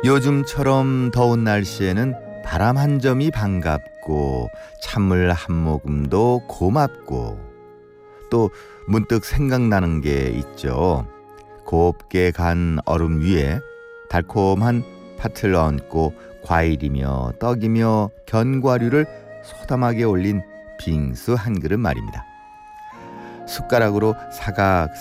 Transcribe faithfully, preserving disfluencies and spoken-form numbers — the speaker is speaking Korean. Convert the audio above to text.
요즘처럼 더운 날씨에는 바람 한 점이 반갑고 찬물 한 모금도 고맙고 또 문득 생각나는 게 있죠. 곱게 간 얼음 위에 달콤한 팥을 얹고 과일이며 떡이며 견과류를 소담하게 올린 빙수 한 그릇 말입니다. 숟가락으로 사각